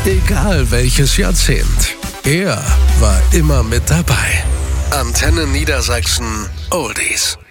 Egal welches Jahrzehnt, er war immer mit dabei. Antenne Niedersachsen Oldies.